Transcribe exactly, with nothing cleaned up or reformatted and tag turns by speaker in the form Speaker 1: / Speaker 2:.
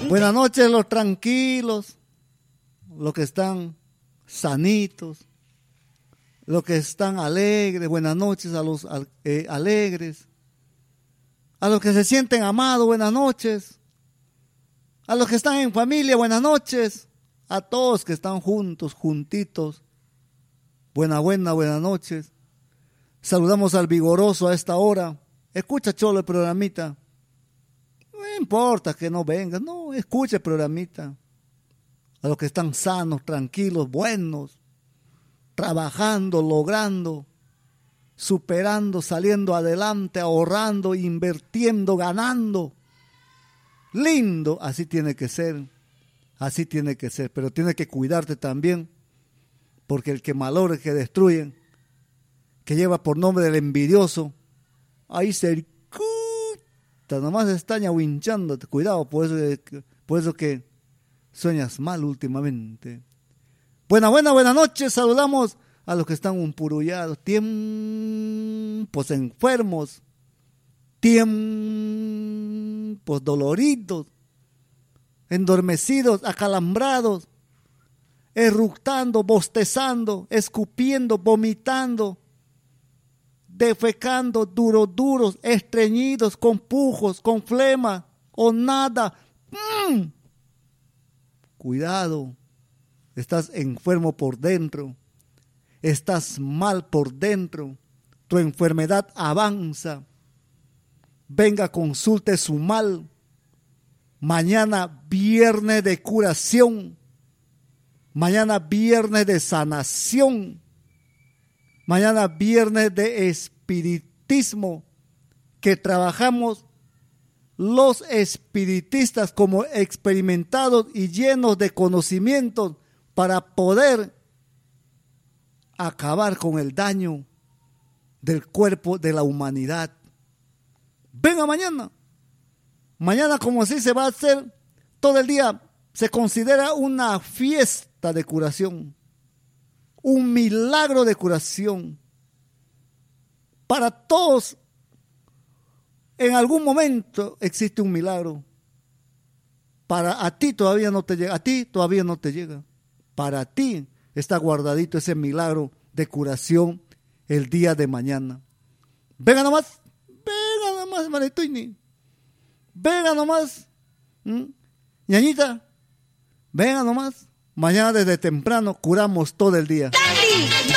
Speaker 1: Buenas noches los tranquilos, los que están sanitos, los que están alegres. Buenas noches a los eh, alegres. A los que se sienten amados, buenas noches. A los que están en familia, buenas noches. A todos que están juntos, juntitos. Buena, buena, buenas noches. Saludamos al vigoroso a esta hora. Escucha, Cholo, el programita. No importa que no venga, no, escucha el programita. A los que están sanos, tranquilos, buenos, trabajando, logrando, superando, saliendo adelante, ahorrando, invirtiendo, ganando. Lindo, así tiene que ser, así tiene que ser, pero tiene que cuidarte también, porque el que malora, el que destruye, que lleva por nombre del envidioso, ahí se nomás está ñahuinchándote, cuidado, por eso, por eso que sueñas mal últimamente. Buena, buena, buenas noches, saludamos a los que están umpurullados, tiempos enfermos, tiempos doloridos, endormecidos, acalambrados, eructando, bostezando, escupiendo, vomitando, defecando, duros, duros, estreñidos, con pujos, con flema o nada. ¡Mm! Cuidado, estás enfermo por dentro, estás mal por dentro, tu enfermedad avanza. Venga, consulte su mal. Mañana viernes de curación, mañana viernes de sanación, mañana viernes de espiritismo, que trabajamos los espiritistas como experimentados y llenos de conocimientos para poder acabar con el daño del cuerpo de la humanidad. Venga mañana. Mañana, como así se va a hacer todo el día, se considera una fiesta de curación, un milagro de curación. Para todos, en algún momento existe un milagro. Para a ti todavía no te llega, a ti todavía no te llega. Para ti está guardadito ese milagro de curación el día de mañana. Venga nomás, venga nomás, Marituini. Venga nomás, ¿Mm? Ñañita, venga nomás. Mañana desde temprano curamos todo el día.